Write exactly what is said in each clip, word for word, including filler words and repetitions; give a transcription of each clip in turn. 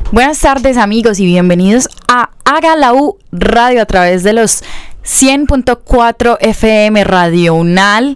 Buenas tardes, amigos, y bienvenidos a Haga la U Radio a través de los cien punto cuatro F M Radio UNAL.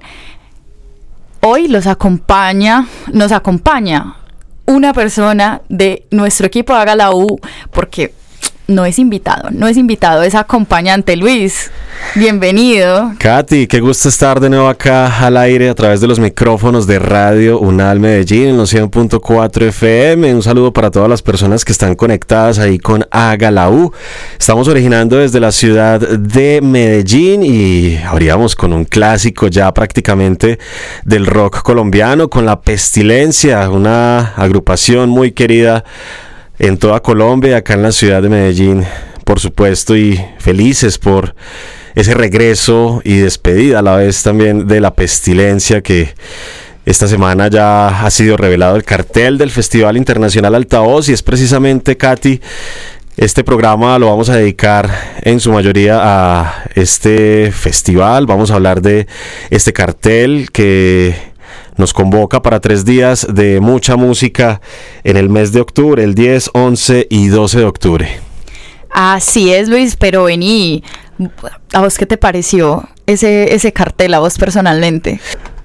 Hoy los acompaña, nos acompaña una persona de nuestro equipo Haga la U, porque no es invitado, no es invitado, es acompañante. Luis, bienvenido. Katy, qué gusto estar de nuevo acá al aire a través de los micrófonos de Radio UNAL Medellín en los cien punto cuatro F M. Un saludo para todas las personas que están conectadas ahí con Haga la U. Estamos originando desde la ciudad de Medellín y abríamos con un clásico ya prácticamente del rock colombiano, con La Pestilencia, una agrupación muy querida en toda Colombia, acá en la ciudad de Medellín, por supuesto, y felices por ese regreso y despedida a la vez también de La Pestilencia, que esta semana ya ha sido revelado el cartel del Festival Internacional Altavoz, y es precisamente, Katy, este programa lo vamos a dedicar en su mayoría a este festival. Vamos a hablar de este cartel que nos convoca para tres días de mucha música en el mes de octubre, el diez, once y doce de octubre. Así es, Luis, pero vení, ¿a vos qué te pareció ese, ese cartel, a vos personalmente?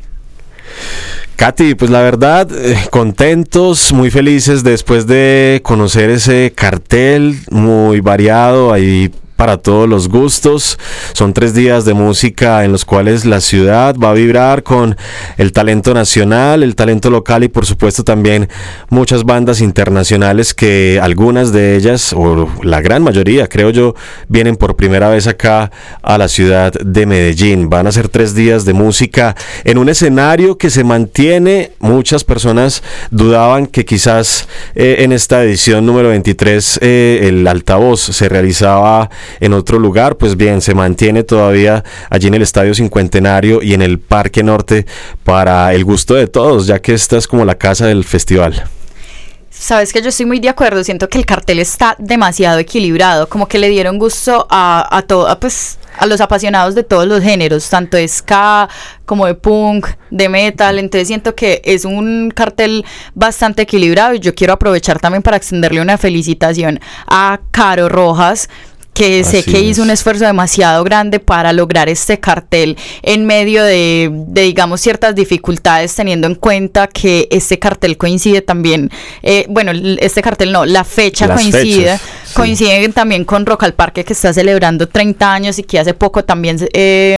Katy, pues la verdad, eh, contentos, muy felices después de conocer ese cartel muy variado, ahí para todos los gustos. Son tres días de música en los cuales la ciudad va a vibrar con el talento nacional, el talento local y por supuesto también muchas bandas internacionales, que algunas de ellas, o la gran mayoría creo yo, vienen por primera vez acá a la ciudad de Medellín. Van a ser tres días de música en un escenario que se mantiene. Muchas personas dudaban que quizás eh, en esta edición número veintitrés eh, el altavoz se realizaba en otro lugar. Pues bien, se mantiene todavía allí en el Estadio Cincuentenario y en el Parque Norte para el gusto de todos, ya que esta es como la casa del festival. Sabes que yo estoy muy de acuerdo, siento que el cartel está demasiado equilibrado, como que le dieron gusto a, a todo, a, pues a los apasionados de todos los géneros, tanto de ska como de punk, de metal. Entonces siento que es un cartel bastante equilibrado, y yo quiero aprovechar también para extenderle una felicitación a Caro Rojas, que sé Así que hizo es. un esfuerzo demasiado grande para lograr este cartel en medio de, de, digamos, ciertas dificultades, teniendo en cuenta que este cartel coincide también, eh, bueno, este cartel no, la fecha Las coincide, fechas, sí. coincide también con Rock al Parque, que está celebrando treinta años y que hace poco también eh,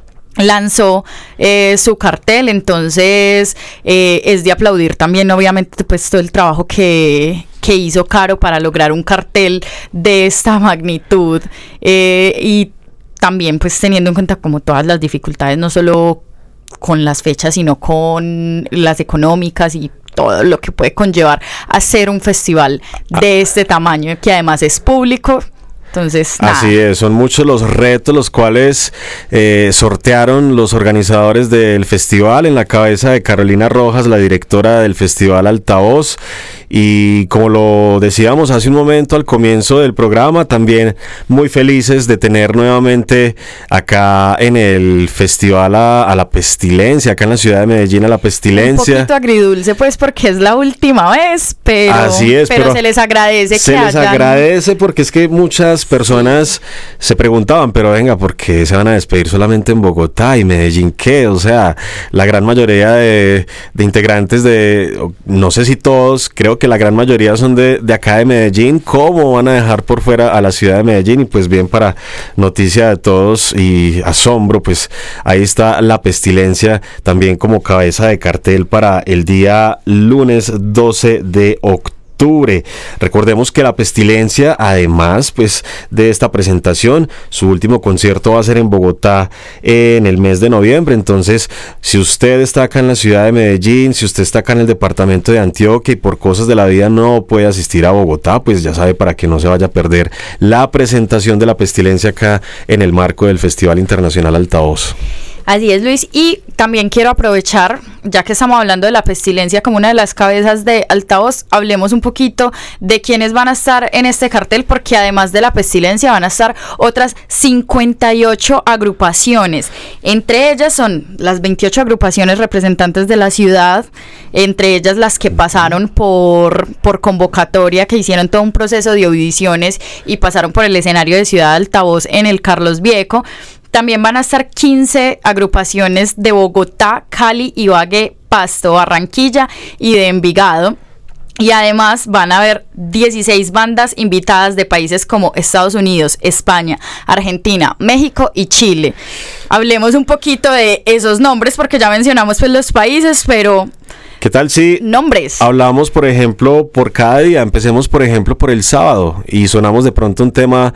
lanzó eh, su cartel. Entonces eh, es de aplaudir también, obviamente, pues todo el trabajo que que hizo Caro para lograr un cartel de esta magnitud, eh, y también pues teniendo en cuenta como todas las dificultades, no solo con las fechas, sino con las económicas y todo lo que puede conllevar hacer un festival de este tamaño, que además es público. Entonces, nada. Así es, son muchos los retos los cuales eh, sortearon los organizadores del festival, en la cabeza de Carolina Rojas, la directora del Festival Altavoz. Y como lo decíamos hace un momento al comienzo del programa, también muy felices de tener nuevamente acá en el festival a, a La Pestilencia, acá en la ciudad de Medellín, a La Pestilencia. Un poquito agridulce, pues, porque es la última vez, pero, Así es, pero, pero se les agradece se que les hayan... agradece, porque es que muchas personas se preguntaban, pero venga, ¿por qué se van a despedir solamente en Bogotá y Medellín qué? O sea, la gran mayoría de, de integrantes de, no sé si todos, creo que la gran mayoría son de, de acá de Medellín. ¿Cómo van a dejar por fuera a la ciudad de Medellín? Y pues bien, para noticia de todos y asombro, pues ahí está La Pestilencia también como cabeza de cartel para el día lunes doce de octubre. Recordemos que La Pestilencia, además pues de esta presentación, su último concierto va a ser en Bogotá en el mes de noviembre. Entonces, si usted está acá en la ciudad de Medellín, si usted está acá en el departamento de Antioquia y por cosas de la vida no puede asistir a Bogotá, pues ya sabe, para que no se vaya a perder la presentación de La Pestilencia acá en el marco del Festival Internacional Altavoz. Así es, Luis, y también quiero aprovechar, ya que estamos hablando de la pestilencia como una de las cabezas de Altavoz, hablemos un poquito de quiénes van a estar en este cartel, porque además de la pestilencia van a estar otras cincuenta y ocho agrupaciones. Entre ellas son las veintiocho agrupaciones representantes de la ciudad, entre ellas las que pasaron por, por convocatoria, que hicieron todo un proceso de audiciones y pasaron por el escenario de Ciudad Altavoz en el Carlos Vieco. También van a estar quince agrupaciones de Bogotá, Cali, Ibagué, Pasto, Barranquilla y de Envigado. Y además van a haber dieciséis bandas invitadas de países como Estados Unidos, España, Argentina, México y Chile. Hablemos un poquito de esos nombres porque ya mencionamos pues los países, pero... ¿Qué tal si nombres? Hablamos, por ejemplo, por cada día? Empecemos, por ejemplo, por el sábado y sonamos de pronto un tema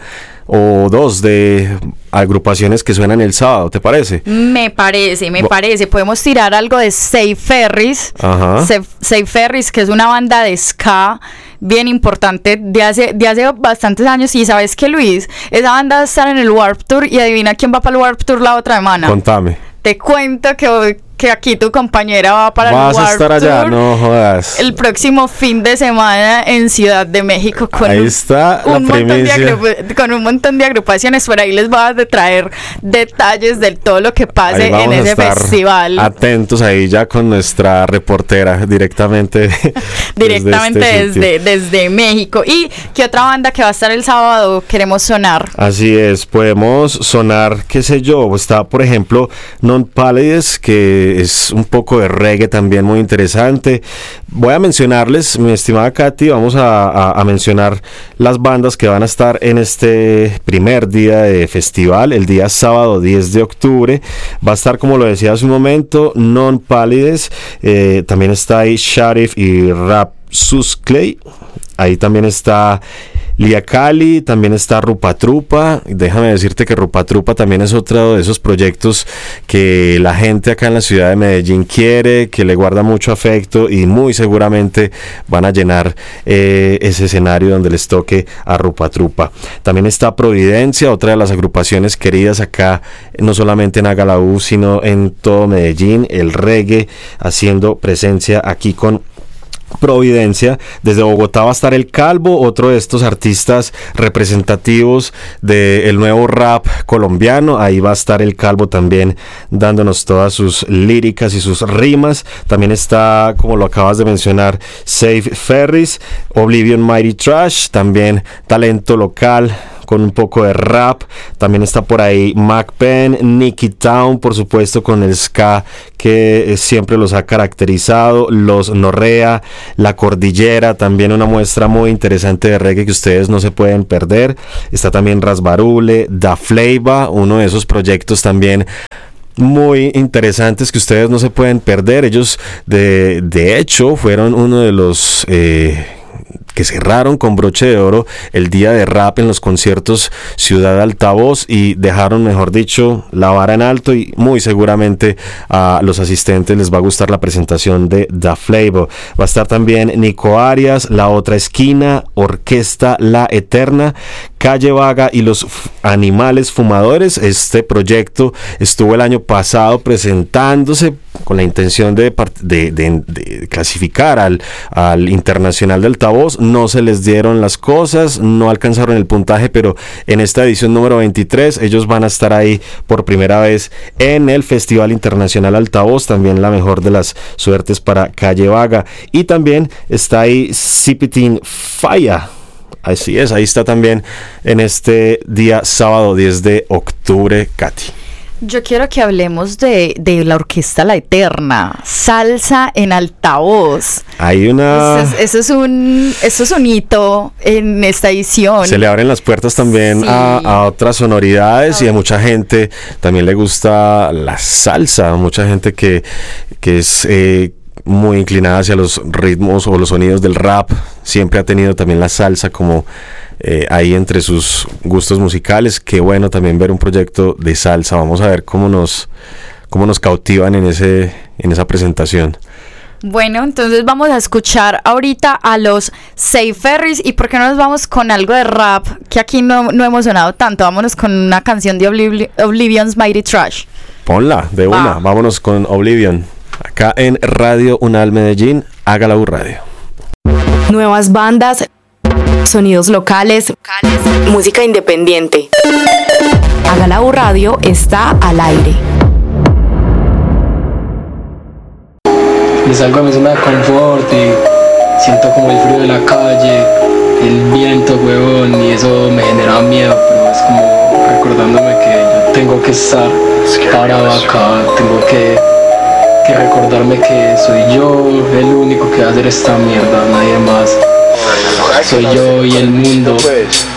o dos de agrupaciones que suenan el sábado, ¿te parece? Me parece, me Bo- parece. Podemos tirar algo de Safe Ferries. Ajá. Safe, Safe Ferries, que es una banda de ska bien importante de hace, de hace bastantes años. Y ¿sabes qué, Luis? Esa banda va a estar en el Warped Tour y adivina quién va para el Warped Tour la otra semana. Contame. Te cuento que, que aquí tu compañera va para ¿Vas el a Warped estar allá? Tour No jodas. el próximo fin de semana en Ciudad de México con Ahí un, está la un montón de primicia. agrupa- con un montón de agrupaciones. Por ahí les voy a traer detalles de todo lo que Ahí pase vamos en a ese estar festival. atentos ahí ya con nuestra reportera directamente. Directamente desde, este desde, sitio. desde México. ¿Y qué otra banda que va a estar el sábado queremos sonar? Así es, podemos sonar, qué sé yo, está por ejemplo Non Pálides, que es un poco de reggae también muy interesante. Voy a mencionarles, mi estimada Katy, vamos a, a, a mencionar las bandas que van a estar en este primer día de festival, el día sábado diez de octubre. Va a estar, como lo decía hace un momento, Non Pálides, eh, también está ahí Sharif y Rap Susclay, ahí también está Lía Cali, también está Rupatrupa. Déjame decirte que Rupatrupa también es otro de esos proyectos que la gente acá en la ciudad de Medellín quiere, que le guarda mucho afecto y muy seguramente van a llenar eh, ese escenario donde les toque a Rupatrupa. También está Providencia, otra de las agrupaciones queridas acá, no solamente en Agalaú, sino en todo Medellín, el reggae haciendo presencia aquí con Providencia. Desde Bogotá va a estar El Calvo, otro de estos artistas representativos del nuevo rap colombiano. Ahí va a estar El Calvo también dándonos todas sus líricas y sus rimas. También está, como lo acabas de mencionar, Safe Ferries, Oblivion Mighty Trash, también talento local con un poco de rap. También está por ahí Mac Penn, Nicky Town, por supuesto, con el ska que eh, siempre los ha caracterizado, Los Norrea, La Cordillera, también una muestra muy interesante de reggae que ustedes no se pueden perder. Está también Rasbarule, Da Flava, uno de esos proyectos también muy interesantes que ustedes no se pueden perder. Ellos de, de hecho fueron uno de los eh, que cerraron con broche de oro el día de rap en los conciertos Ciudad Altavoz y dejaron, mejor dicho, la vara en alto, y muy seguramente a los asistentes les va a gustar la presentación de Da Flava. Va a estar también Nico Arias, La Otra Esquina, Orquesta La Eterna, Calle Vaga y Los F- Animales Fumadores. Este proyecto estuvo el año pasado presentándose con la intención de, de, de, de clasificar al, al Internacional de Altavoz. No se les dieron las cosas, no alcanzaron el puntaje, pero en esta edición número veintitrés ellos van a estar ahí por primera vez en el Festival Internacional Altavoz. También la mejor de las suertes para Calle Vaga. Y también está ahí Zipitin Falla. Así es, ahí está también en este día sábado diez de octubre, Katy. Yo quiero que hablemos de, de la Orquesta La Eterna, salsa en altavoz. Hay una... Eso es, eso es un, eso es un hito en esta edición. Se le abren las puertas también Sí. a, a otras sonoridades, y a mucha gente también le gusta la salsa, mucha gente que, que es... Eh, muy inclinada hacia los ritmos o los sonidos del rap. Siempre ha tenido también la salsa como eh, ahí entre sus gustos musicales. Qué bueno también ver un proyecto de salsa. Vamos a ver cómo nos, cómo nos cautivan en ese, en esa presentación. Bueno, entonces vamos a escuchar ahorita a los Safe Ferries. ¿Y por qué no nos vamos con algo de rap que aquí no, no hemos sonado tanto? Vámonos con una canción de Obliv- Oblivion's Mighty Trash. Ponla, de Va. una. Vámonos con Oblivion. Acá en Radio Unal Medellín, Hágala U Radio. Nuevas bandas, sonidos locales, música independiente. Hágala U Radio está al aire. Me salgo a mi zona de confort y siento como el frío de la calle, el viento, huevón, y eso me genera miedo, pero es como recordándome que yo tengo que estar parado acá, tengo que, que recordarme que soy yo el único que va a hacer esta mierda, nadie más. Soy yo y el mundo.